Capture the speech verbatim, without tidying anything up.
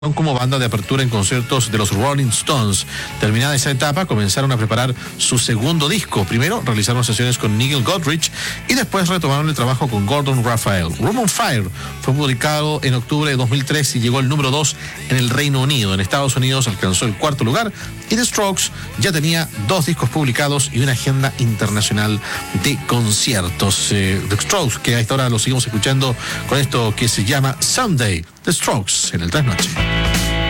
como banda de apertura en conciertos de los Rolling Stones. Terminada esa etapa, comenzaron a preparar su segundo disco. Primero realizaron sesiones con Nigel Godrich y después retomaron el trabajo con Gordon Raphael. Room on Fire fue publicado en octubre de dos mil tres y llegó al número dos en el Reino Unido. En Estados Unidos alcanzó el cuarto lugar y The Strokes ya tenía dos discos publicados y una agenda internacional de conciertos. Eh, The Strokes, que a esta hora lo seguimos escuchando con esto que se llama Someday. The Strokes en el Trasnoche.